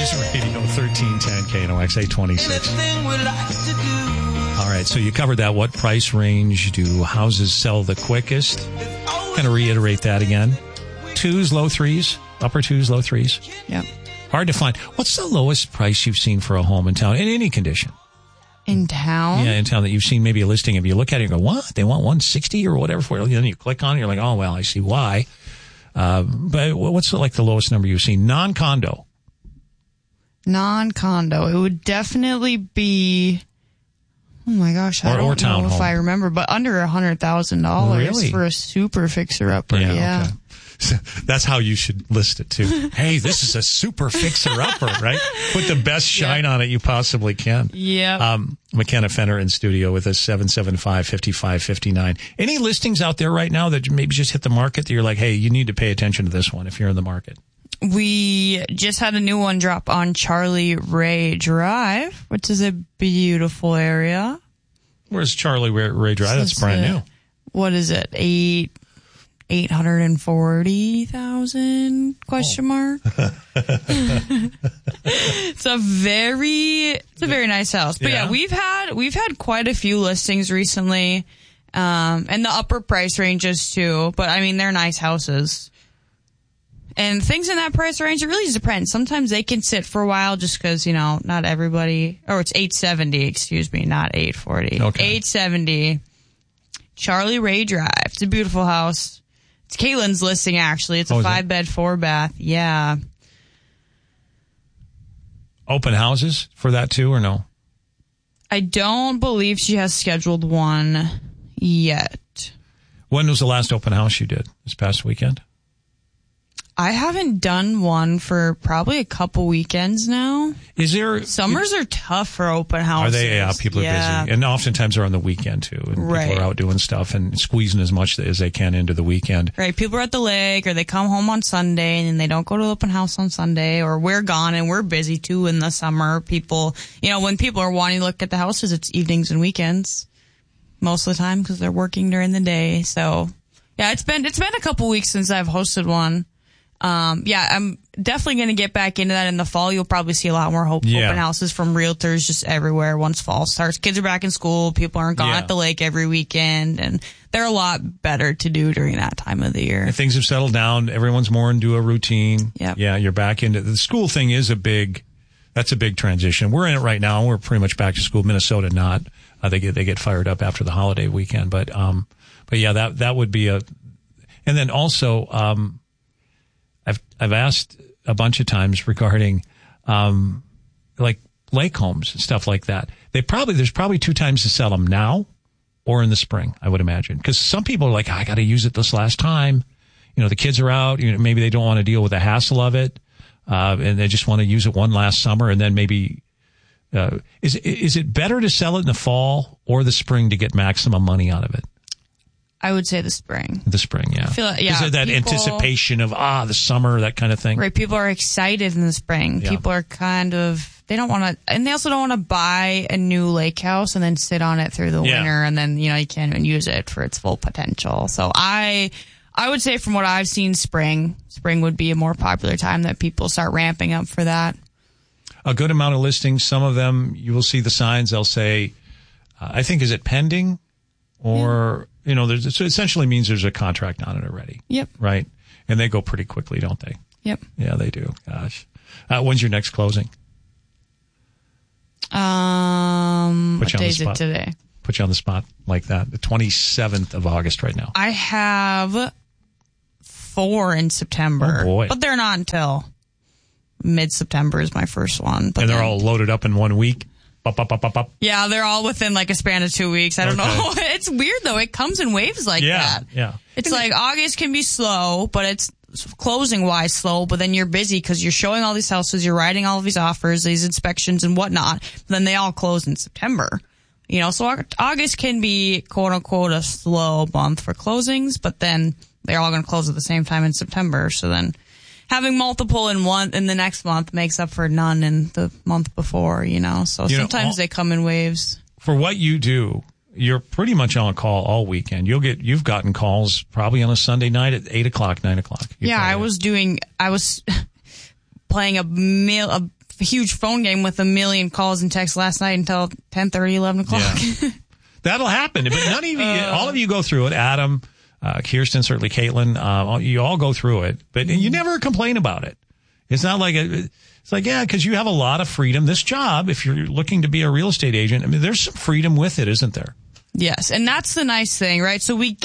News Radio 1310 KNOX 826. All right, so you covered that. What price range do houses sell the quickest? Kind of reiterate that again. 2s, low 3s, upper 2s, low 3s. Yep. Hard to find. What's the lowest price you've seen for a home in town in any condition? In town? Yeah, in town that you've seen maybe a listing. If you look at it and go, what? They want 160 or whatever for it. Then you click on it, you're like, oh, well, I see why. But what's like the lowest number you've seen? Non-condo. Non-condo. It would definitely be, oh my gosh, I don't know if I remember, but under $100,000 really? For a super fixer-upper. Yeah. Okay. So that's how you should list it too. Hey, this is a super fixer-upper, right? Put the best shine on it you possibly can. Yeah. McKenna Fenner in studio with us, 775-5559. Any listings out there right now that maybe just hit the market that you're like, hey, you need to pay attention to this one if you're in the market? We just had a new one drop on Charlie Ray Drive, which is a beautiful area. Where's Charlie Ray Drive? That's brand new. What is it? 840,000 question mark. It's a very nice house. But yeah, we've had quite a few listings recently. And the upper price ranges too. But I mean, they're nice houses. And things in that price range, it really depends. Sometimes they can sit for a while just because, not everybody, or it's 870, excuse me, not 840. Okay. 870. Charlie Ray Drive. It's a beautiful house. It's Caitlin's listing, actually. It's a 5-bed, 4-bath. Yeah. Open houses for that too, or no? I don't believe she has scheduled one yet. When was the last open house you did? This past weekend? I haven't done one for probably a couple weekends now. Summers are tough for open houses. Are they? Yeah, people are busy. And oftentimes they're on the weekend too. And people are out doing stuff and squeezing as much as they can into the weekend. Right. People are at the lake or they come home on Sunday and then they don't go to the open house on Sunday, or we're gone and we're busy too in the summer. People, when people are wanting to look at the houses, it's evenings and weekends most of the time because they're working during the day. So yeah, it's been a couple weeks since I've hosted one. I'm definitely going to get back into that in the fall. You'll probably see a lot more open houses from realtors just everywhere once fall starts. Kids are back in school. People aren't gone at the lake every weekend, and they're a lot better to do during that time of the year. And things have settled down. Everyone's more into a routine. Yep. Yeah, you're back into the school thing that's a big transition. We're in it right now. We're pretty much back to school. Minnesota not. They get fired up after the holiday weekend, but yeah, that would be and then also, I've asked a bunch of times regarding, like lake homes and stuff like that. There's probably 2 times to sell them, now or in the spring, I would imagine. Cause some people are like, I got to use it this last time. The kids are out, maybe they don't want to deal with the hassle of it. And they just want to use it one last summer. And then maybe, is it better to sell it in the fall or the spring to get maximum money out of it? I would say the spring. The spring, yeah. I feel like, Is it that anticipation of, the summer, that kind of thing? Right. People are excited in the spring. Yeah. People are they don't want to, and they also don't want to buy a new lake house and then sit on it through the winter and then, you can't even use it for its full potential. So I would say from what I've seen, spring would be a more popular time that people start ramping up for that. A good amount of listings. Some of them, you will see the signs. They'll say, I think, is it pending? Or, it essentially means there's a contract on it already. Yep. Right? And they go pretty quickly, don't they? Yep. Yeah, they do. Gosh. When's your next closing? What day is it today? Put you on the spot like that. The 27th of August right now. I have 4 in September. Oh, boy. But they're not until mid-September is my first one. But and they're all loaded up in 1 week? Up. Yeah, they're all within like a span of 2 weeks. I don't know. It's weird though. It comes in waves like that. Yeah. It's like August can be slow, but it's closing wise slow, but then you're busy because you're showing all these houses, you're writing all of these offers, these inspections and whatnot. Then they all close in September. So August can be quote unquote a slow month for closings, but then they're all going to close at the same time in September. So then having multiple in the next month makes up for none in the month before, So sometimes they come in waves. For what you do, you're pretty much on call all weekend. You've gotten calls probably on a Sunday night at 8 o'clock, 9 o'clock. Yeah, I was playing a a huge phone game with a million calls and texts last night until 10:30, 11 o'clock. Yeah. That'll happen. But none of you, all of you go through it. Adam, Kirsten, certainly Caitlin, you all go through it. But you never complain about it. It's not like it's like, yeah, because you have a lot of freedom. This job, if you're looking to be a real estate agent, I mean, there's some freedom with it, isn't there? Yes, and that's the nice thing, right? So we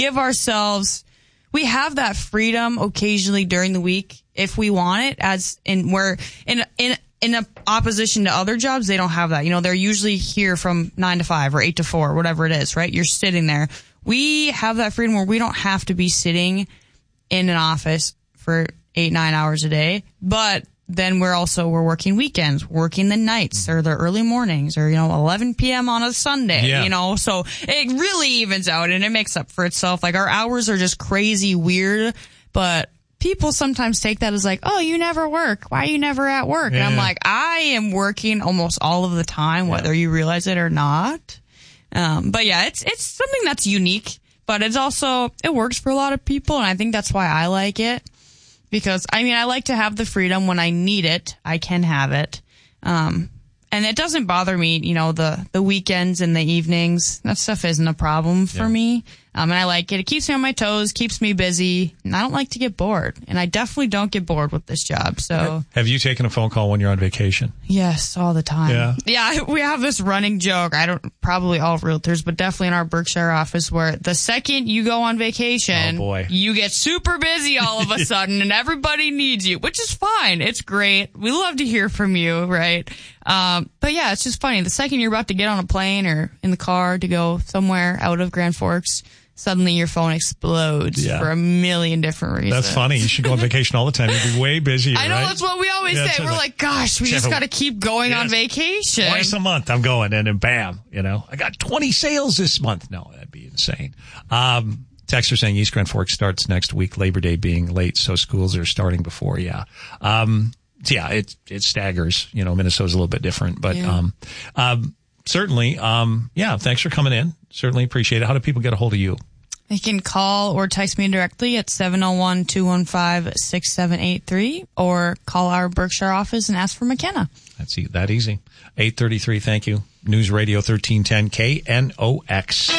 have that freedom occasionally during the week if we want it, we're in a opposition to other jobs, they don't have that. You know, they're usually here from 9 to 5 or 8 to 4, whatever it is, right? You're sitting there. We have that freedom where we don't have to be sitting in an office for 8-9 hours a day, but then we're working weekends, working the nights or the early mornings or, 11 p.m. on a Sunday, so it really evens out and it makes up for itself. Like our hours are just crazy weird, but people sometimes take that as like, oh, you never work. Why are you never at work? Yeah. And I'm like, I am working almost all of the time, whether you realize it or not. But yeah, it's something that's unique, but it's also, it works for a lot of people. And I think that's why I like it. Because, I like to have the freedom when I need it. I can have it. And it doesn't bother me, the weekends and the evenings. That stuff isn't a problem for me. And I like it. It keeps me on my toes, keeps me busy. And I don't like to get bored. And I definitely don't get bored with this job. So, have you taken a phone call when you're on vacation? Yes, all the time. Yeah, we have this running joke. Probably all realtors, but definitely in our Berkshire office where the second you go on vacation, you get super busy all of a sudden and everybody needs you, which is fine. It's great. We love to hear from you, right? But yeah, it's just funny. The second you're about to get on a plane or in the car to go somewhere out of Grand Forks, suddenly your phone explodes for a million different reasons. That's funny. You should go on vacation all the time. You'd be way busier, I know, right? That's what we always say. We're like, gosh, we just got to keep going on vacation. Twice a month I'm going, and then bam, I got 20 sales this month. No, that'd be insane. Texter saying East Grand Forks starts next week, Labor Day being late, so schools are starting before, it staggers. Minnesota's a little bit different, but certainly, thanks for coming in. Certainly appreciate it. How do people get a hold of you? They can call or text me directly at 701-215-6783 or call our Berkshire office and ask for McKenna. That's that easy. 8:33, thank you. News Radio 1310 KNOX.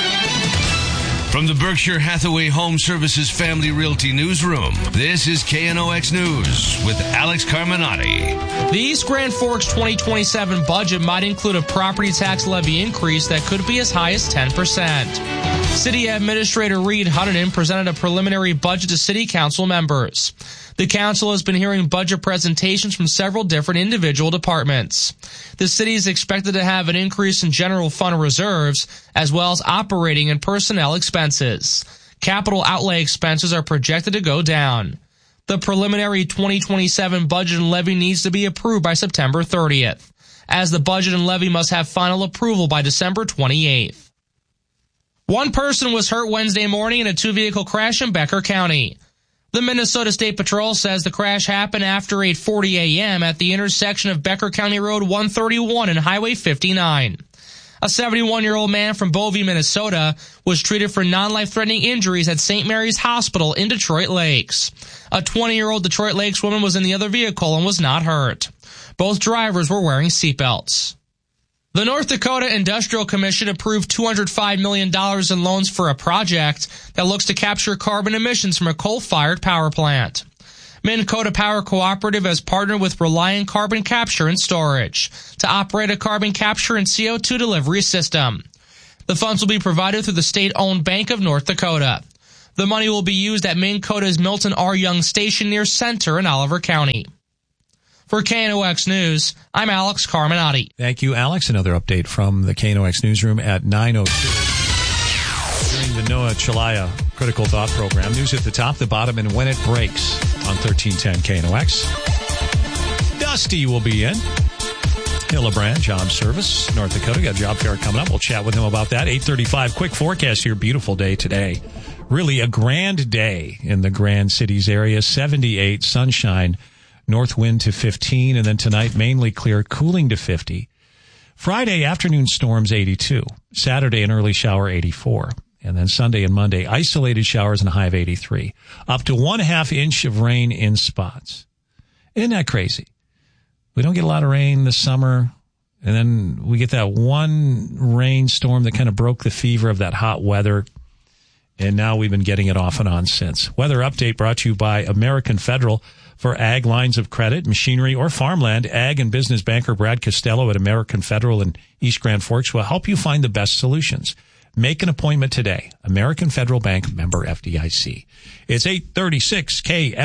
From the Berkshire Hathaway Home Services Family Realty Newsroom, this is KNOX News with Alex Carminati. The East Grand Forks 2027 budget might include a property tax levy increase that could be as high as 10%. City Administrator Reed Huntington presented a preliminary budget to City Council members. The council has been hearing budget presentations from several different individual departments. The city is expected to have an increase in general fund reserves, as well as operating and personnel expenses. Capital outlay expenses are projected to go down. The preliminary 2027 budget and levy needs to be approved by September 30th, as the budget and levy must have final approval by December 28th. One person was hurt Wednesday morning in a two-vehicle crash in Becker County. The Minnesota State Patrol says the crash happened after 8:40 a.m. at the intersection of Becker County Road 131 and Highway 59. A 71-year-old man from Bovey, Minnesota, was treated for non-life-threatening injuries at St. Mary's Hospital in Detroit Lakes. A 20-year-old Detroit Lakes woman was in the other vehicle and was not hurt. Both drivers were wearing seatbelts. The North Dakota Industrial Commission approved $205 million in loans for a project that looks to capture carbon emissions from a coal-fired power plant. Minn Kota Power Cooperative has partnered with Reliant Carbon Capture and Storage to operate a carbon capture and CO2 delivery system. The funds will be provided through the state-owned Bank of North Dakota. The money will be used at Minn Kota's Milton R. Young Station near Center in Oliver County. For KNOX News, I'm Alex Carminati. Thank you, Alex. Another update from the KNOX newsroom at 9:02. During the Noah Chelaya Critical Thought Program, news at the top, the bottom, and when it breaks on 1310 KNOX. Dusty will be in. Hillebrand, Job Service, North Dakota. Got a job fair coming up. We'll chat with him about that. 8:35. Quick forecast here. Beautiful day today. Really a grand day in the Grand Cities area. 78, sunshine. North wind to 15, and then tonight mainly clear, cooling to 50. Friday afternoon storms 82. Saturday an early shower 84. And then Sunday and Monday isolated showers and a high of 83. Up to 1/2 inch of rain in spots. Isn't that crazy? we don't get a lot of rain this summer. And then we get that one rainstorm that kind of broke the fever of that hot weather. And now we've been getting it off and on since. Weather update brought to you by American Federal. For ag lines of credit, machinery, or farmland, ag and business banker Brad Costello at American Federal in East Grand Forks will help you find the best solutions. Make an appointment today. American Federal Bank, member FDIC. It's 836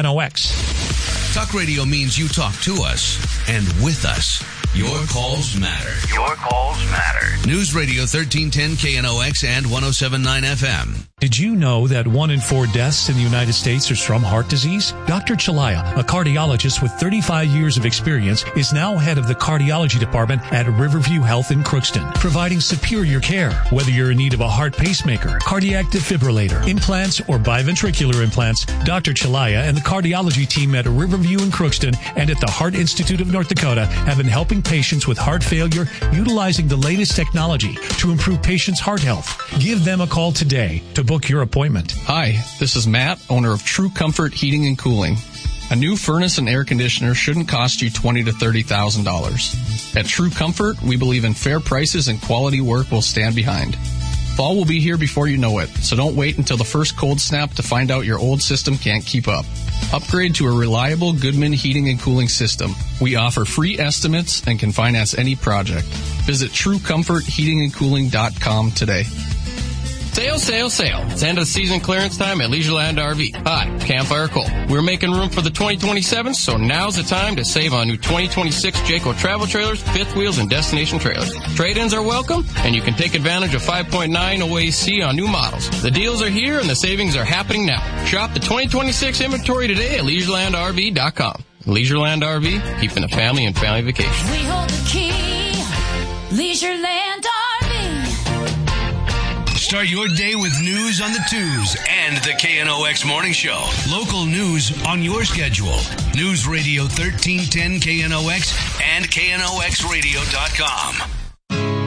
KNOX. Talk radio means you talk to us and with us. Your calls matter. Your calls matter. News Radio 1310 KNOX and 107.9 FM. Did you know that 1 in 4 deaths in the United States is from heart disease? Dr. Chalaya, a cardiologist with 35 years of experience, is now head of the cardiology department at Riverview Health in Crookston, providing superior care. Whether you're in need of a heart pacemaker, cardiac defibrillator, implants, or biventricular implants, Dr. Chalaya and the cardiology team at Riverview in Crookston and at the Heart Institute of North Dakota have been helping patients with heart failure utilizing the latest technology to improve patients' heart health. Give them a call today to book your appointment. Hi, this is Matt, owner of True Comfort Heating and Cooling. A new furnace and air conditioner shouldn't cost you $20,000 to $30,000. At True Comfort, we believe in fair prices and quality work will stand behind. Fall will be here before you know it, so don't wait until the first cold snap to find out your old system can't keep up. Upgrade to a reliable Goodman heating and cooling system. We offer free estimates and can finance any project. Visit TrueComfortHeatingandCooling.com today. Sale, sale, sale. It's end of the season clearance time at Leisureland RV. Hi, Campfire Cole. We're making room for the 2027s, so now's the time to save on new 2026 Jayco travel trailers, fifth wheels, and destination trailers. Trade-ins are welcome, and you can take advantage of 5.9 OAC on new models. The deals are here, and the savings are happening now. Shop the 2026 inventory today at LeisurelandRV.com. Leisureland RV, keeping the family and family vacation. We hold the key, Leisureland RV. Start your day with news on the twos and the KNOX Morning Show. Local news on your schedule. News Radio 1310 KNOX and KNOXradio.com.